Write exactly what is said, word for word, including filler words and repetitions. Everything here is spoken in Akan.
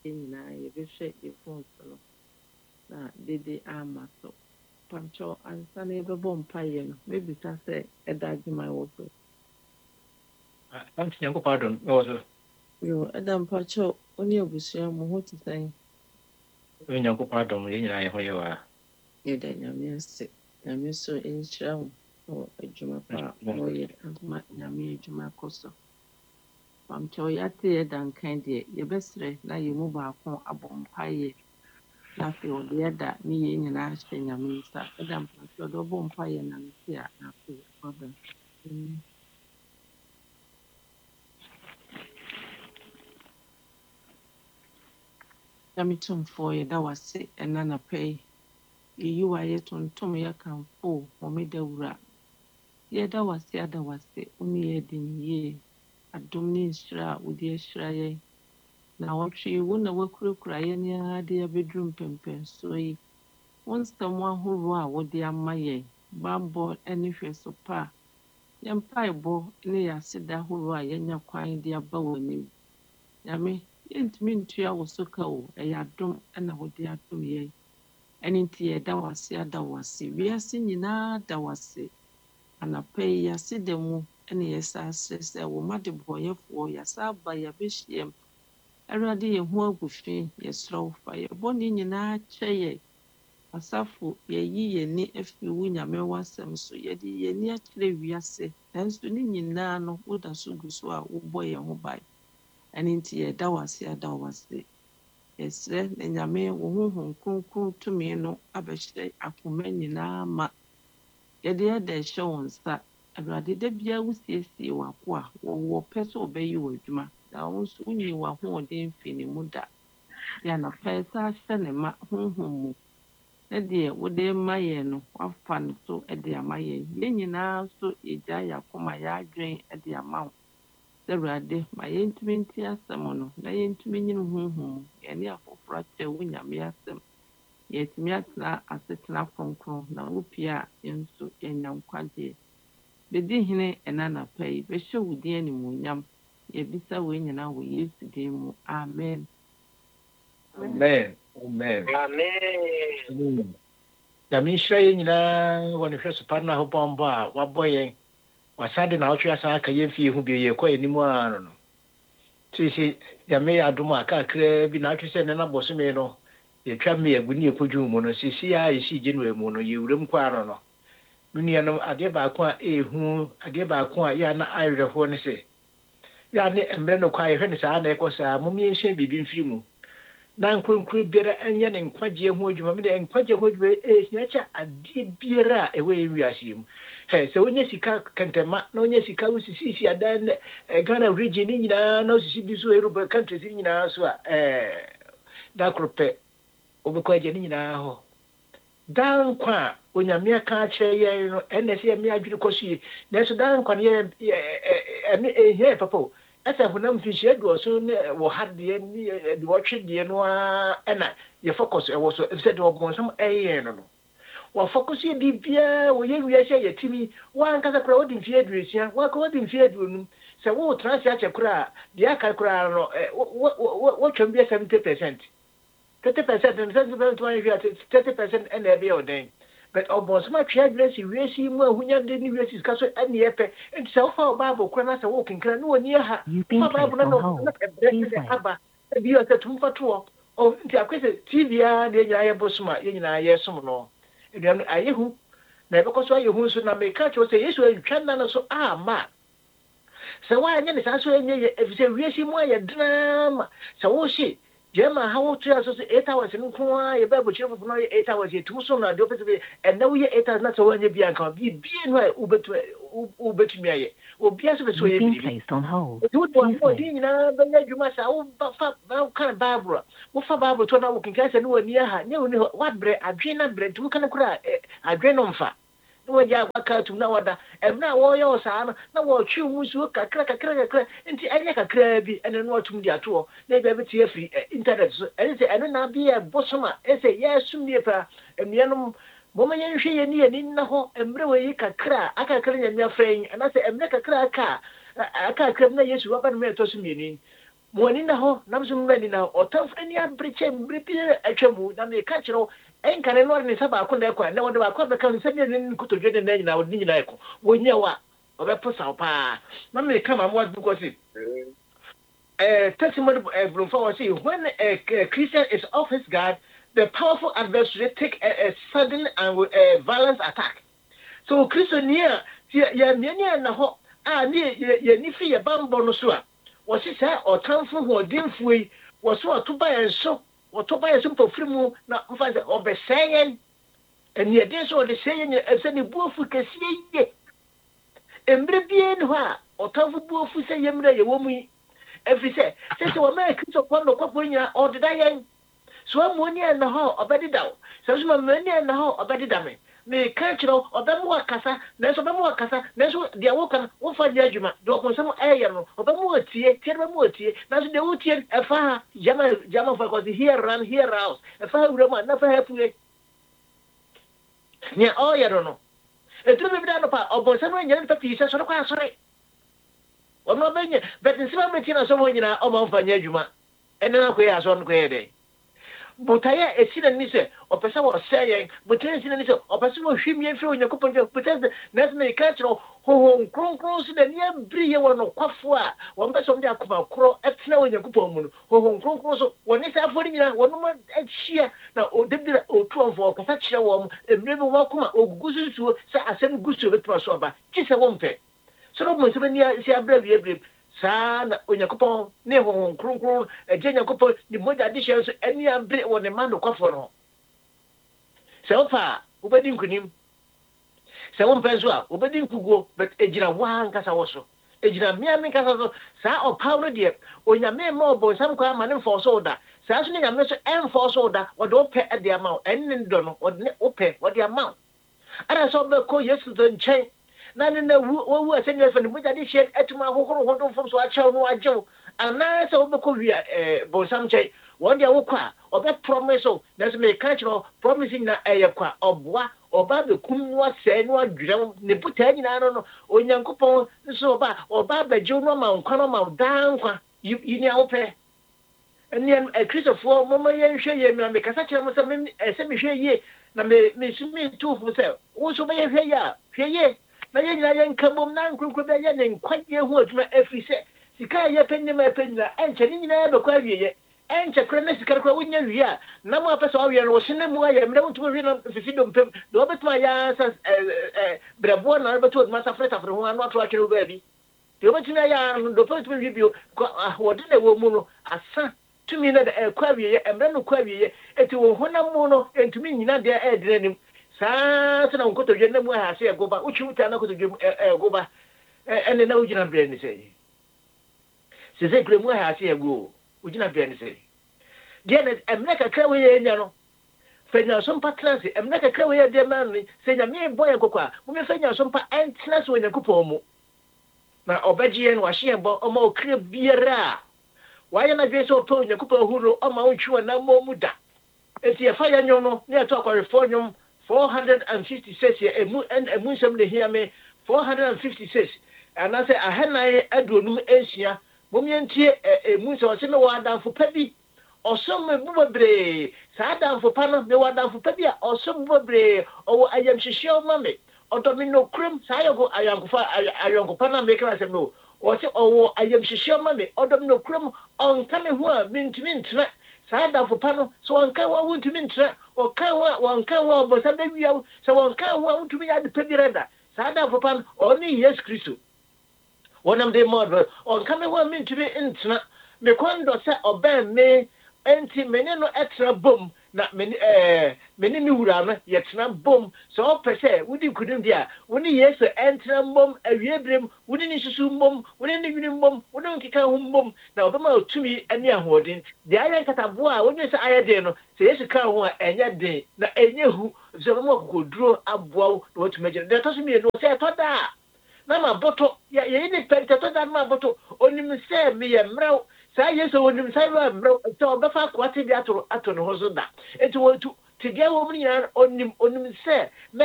nyinaa yɛbɛhwɛ yɛ phone so no na dede ama so. Pamkyɛw ansa na yɛbɛbɔ mpaeɛ no, mebisa sɛ ɛda adwuma wɔ so. Thanks, Yanko, pardon. Also, Yo, ɛda mpakyɛw, wo ne abusua mo ho te sɛn? Yanko, pardon, you know, you are. Yɛda Nyame ase. Nyame so nhyira wo wɔ adwuma pa a wɔyɛ ama Nyame adwuma kɔ so. Pamkyɛw yɛate yɛda nkan deɛ yɛbɛsrɛ na yɛn mu baako abɔ mpaeɛ na afei ɔde yɛda ne yɛn nyinaa hyɛ Nyame nsa. Ɛda mpakyɛw ɔde ɔbɔ mpaeɛ na nte a na afei ɔbɛn. Amen. Nyame tumfoɔ yɛda wo ase ɛna anapa yi. Yɛyi wo a yɛtontom yɛkamfo wo Homeda wura. Yɛda wo ase ada wo ase wo ne yɛn adi ne yie. Adom ne nhyira a wode ahyira yɛn. Na wɔtwe wo na wakurakura yɛn ara de abɛduru mpɛmpɛnsoɔ yi. Wo nsɛm ahorow a wode ama yɛn, bammɔ ne hwɛso pa a, yɛn mpaebɔ ne yɛn aseda ahorow a yɛanya kwan de aba w'anim. Nyame, yɛntumi ntua wo so ka o, ɛyɛ adom na wode adom yɛn. Ɛno nti yɛda wo ase ada wo ase. Wiase nyinaa da wo ase. Anapa yi yɛaseda mu na yɛsa asrɛ sɛ wo mmɔdebɔyɛfoɔ yɛasa aba yɛabɛhyiam. Awurade yɛn ho agu fi, yɛsrɛ wo fa yɛn bɔne nyinaa kyɛ yɛn. Asafo yɛyi yɛn ani afi wo Nyame w'asɛm so, yɛde yɛn ani akyerɛ wiase, nanso ne nyinaa no woda so gu so a wobɔ yɛn ho ban. Ɛno nti yɛda wo ase ada wo ase. Yɛsrɛ na Nyame wo Honhom Kronkron tumi no abɛhyɛ akoma nyinaa ma. Yɛde yɛda ɛhyɛ wo nsa. Awurade da biara wosiesie w'akoa, wɔwɔ pɛ sɛ wɔbɛyɛ wɔ adwuma. Na wo nso wonyi w'ahoɔden fi ne mu da. Yɛ anapa yi saa hyɛ ne ma honhom mu. Na deɛ wode ma yɛn no, wafa no so de ama yɛn. Yɛn nyinaa nso yɛgyae yɛn akoma, yɛn adwene de ama wo. Sɛ Awurade ma yɛntumi nte asɛm no, na yɛntumi nyine honhom mu. Yɛne afoforɔ akyerɛ wo Nyame asɛm. Yɛtumi atena asetena kronkron na wo pie a yɛn nso yɛanya nkwagyeɛ. Bɛdi hene ɛna anapa yi, bɛhyɛ wo din animuonyam. Yɛbisa wei nyinaa wɔ Yesu din mu. Amen. Amen. Amen. Amen. Yami nhyira yɛn nyinaa wɔ ne hwɛ so pa no a wobɔmbɔ a wabɔ yɛn. Wasade na wotwe asan aka yɛn fie ho bio yɛkɔ anim a no no. Sisi Yami yɛ adom a kakra bi na atwe sɛ ne nabɔ so me no. Yɛtwa me agu ne yɛkɔdwu mu no. Sisi a yɛsi January mu no yɛwuram kɔ ano no. Menua no adeɛ baako a ɛhu adeɛ baako a yɛ na ayerɛhoɔ ne sɛ. Yɛ ne mmerɛ no kɔ a yɛhwɛ ne saa na ɛkɔ saa mom yɛnhyɛ biribi mfiri mu. Na nkronkron biara ɛnyɛ ne nkwagye ho adwuma me de nkwagye ho adwuma ɛhia kyɛ adeɛ biara a ɛwɔ yɛ wiase mu hɛ sɛ wonya sika kɛntɛma na wonya sika wosisisi adan Ghana region ne nyinaa na wosisi bi so Europe countries ne nyinaa so a ɛɛ da koro pɛ wobɛkɔ agye ne nyinaa hɔ da nkwa a onyame aka akyerɛ yɛn no ɛnna sɛ yɛme adwene kɔ so yi nanso da nkwa no yɛ ɛne ɛhia yɛ papa o ɛsɛ honam mfinhyia aduɔso ne wɔ ha deɛ ne de wɔtwe deɛ no a ɛna yɛfocus ɛwɔ so ɛfisɛ deɛ ɔbɔnsɛm ɛyɛ no no wɔfocus yɛ biribiara wɔyɛ wiase a yɛtumi woankasa koraa wode mfie aduosia woaka wode mfie aduonum sɛ wowotena ase akyɛ koraa a deɛ aka koraa no wɔtwam bi seventy percent thirty percent no seventy percent thirty percent ɛna ɛbɛyɛ ɔdan but ọbọnsọm atwa adwene si wiesi mu ahunya de ni wiesi sika so ɛne yɛpɛ nti sɛ wofa bible kora na sɛ wo kenkra na woni ha fa bible na na ɛbrɛ sɛ aba bi o sɛ tumfa to o nti akwese tv a de nyina yɛ bosom a yɛ nyina yɛ som no eduam ayɛ hu na ɛbɛkɔ so ayɛ hu so na meka kyerɛ sɛ yesu atwa na no so ama sɛ woanyɛ ne saa so ɛnyɛ yɛ ɛfisɛ wiesi mu ayɛ drama sɛ wo hye Jema how to us eight hours in Kwa, a Bible children for eight hours, two soon, and the opposite, and now we eight hours not so when you be uncle, be being where Uber to Uber to me, or be as a so placed on hold. Do one more thing, you know, you must have kind of Barbara. What for Barbara to know can catch a new near her, no, what bread, a drain of bread, two can cry, a drain on fat. No ya waka to now other and now all your son now what you must look a crack a crack a crack into any crabby and then what to the tour maybe every tear free internet so and say I don't know be a bosom and say yes soon near and yanum woman you see any and in the home and brew a crack I can clean your friend and I say I'm like a crack car I can't crab no yes rubber me to me Moni na ho nam so mani na otamfo ani abreche mbripi atwamu na me ka kiro enka ne no ne saba ko na ekwa na wode ba ko be ka se ne ne kutodwe ne na nyina wode nyina eko wonya wa obeposa pa na me ka ma mo because eh testimony from for say when a, a Christian is off his guard, the powerful adversary take a, a sudden and a violent attack. So Christian near ya ya na ho ah ni ya ni fi ya bambo no so a wo se say otamfo ho odinfo yi wo so otoba ya so otoba ya so pofrimu na mfa say obeseyen eni e dey so de seyen e se ni buofu kesiye ye embre bie no ha otamfo buofu se yemre ye wo mu yi every say say so ma Christian kwa no kwa nya odida yen so amoni na ho obedida so so ma mani na ho obedida me me ka kiro obamu akasa na so obamu akasa na so dia wo kan wo fa dia adwuma do ko so eye no obamu atie tie obamu atie na so de wo tie efa jama jama fa ko here run here house efa urama na fa hapuye nya o yero no etru me bida no pa obonsa no nya nta pisa so ko asore ono benye but nsiba me tie na so wo nyina o ma fa nya adwuma ene na ko ya so no ko ye de butaya esina ni se opesa wo sey butaya esina ni se opesa wo hwimie mfi onyakopo butaya na me ka kiro ho ho kronkron si na ni abri ye wo no kwafo a wo mpesa mde akoma kro etena onyakopo mu no ho ho kronkron so woni sa afori nyina wo no ahia na o debira o tuonfo okasa kire wo emre bi wo koma ogugusu suo sa asem gusu betwa so ba kisa wo mpe so no mo se ni si abra bi abri sana onyakopo ne ho kronkron eje nyakopo ni moja addition so eni ambre wo ne mando kwafo no se ofa obedi nkunim se wo mpenso a obedi nkugo but ejina wa nkasa wo so ejina mia me nkasa so sa opa no de onyame ma obo sam kwa ma ne mfo so da sa so ne nyame so enfo so da wo de ope e de ama enne ndo no wo de ope wo de ama ara so be ko yesu do nchen na ne na wo wo ase ne fa ne moja de share etuma hohoro hodo fom so achew no ajew ana se wo be ko wi eh bonsam chai won dia wo kwa obe promise o na se me ka chiro promising na eye kwa oboa oba be kunwa se no adwira ne buta nyina no no onyankopon so oba oba be ju no ma nkwa no ma dan kwa yini a wo pe eni e Christopher mo ma ye hwe ye me ka sa chiro mo se me se me hwe ye na me me su me tu fu se wo so be hwe ya hwe ye na ye nyina ye nkabom na nkrukru be ye ne nkwaje hu adwuma afri se sika ye penni ma penni na enche ni nyina be kwa wiye enche kra na sika kra wonya wiya na mo apesa wa wiye no sene mu aye mre mutu wi no fifido mpem do betuma ya sa eh brabo na betu ma sa freta fro hu anu ato akere ba bi do betuma ya do betuma wi bio wode na wo mu no asa tumi na da kwa wiye emre no kwa wiye eti wo honam mu no entumi nyina de e direnim saa sana nkoto je na mu ha se goba uchi uta na koto je e goba ene na ujina bre ni sei se se kre mu ha se go ujina bre ni sei de na emna ka kra we nya no fenya so mpa class emna ka kra we de man ni se nya me boy kokwa mu me fenya so mpa entna so nya kupon mu na obagie no ahye bo o ma okre biara wa ya na je so to nya kupon huro o ma unchi na mo mu da enti e fa ya nyo no ne to akwa reform four hundred fifty-six here emu and emu some dey hear me four hundred fifty-six and I say ahenai adonum ensia momientie emu so se me wadanfo pa bi osom me bubebre sa danfo pa no me wadanfo pa bi a osom bubebre owo ayam hihye ma me odomi no krum sa yogo ayankofa ayankopa na me kra se no o se owo ayam hihye ma me odomi no krum on ka me ho a mintimi ntra sada for pano so on kan wa wuntu min tra o kan wa on kan wa bo sa be wiaw so on kan wa wuntu mi ya de pebireda sada for pan oni yes Kristo wonam de mod on kan wa min tu mi ntra me kondo sa oben me enti mene no etra bom na mene eh mene ni wura no yetra bom so opese wudi kudum dia woni yesu entra bom awiebrem wudi ni susu bom wudi ni wini bom wudi nkika hum bom na obema otumi ani ahodin de ayan katabo a woni se ayede no se yesu kan ho a enya den na enye hu so obema kokoduro aboa no otumagye de to so mi no se to da na ma boto ye ye ni pente to da ma boto onim se me ye mrew sa yeso wonim sai ba mrew to be fa kwate bi ato ato no ho so da enti wontu tige wo mu nyina onim onim se